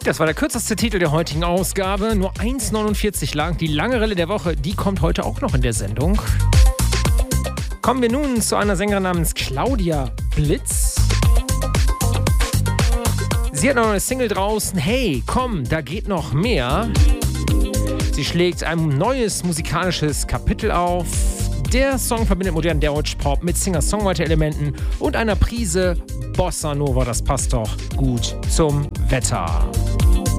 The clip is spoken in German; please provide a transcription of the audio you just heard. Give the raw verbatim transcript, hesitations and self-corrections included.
Das war der kürzeste Titel der heutigen Ausgabe. Nur eins neunundvierzig lang. Die lange Rille der Woche, die kommt heute auch noch in der Sendung. Kommen wir nun zu einer Sängerin namens Claudia Blitz. Sie hat noch eine Single draußen. Hey, komm, da geht noch mehr. Sie schlägt ein neues musikalisches Kapitel auf. Der Song verbindet modernen Deutschpop mit Singer-Songwriter-Elementen und einer Prise Bossa Nova. Das passt doch gut zum Wetter.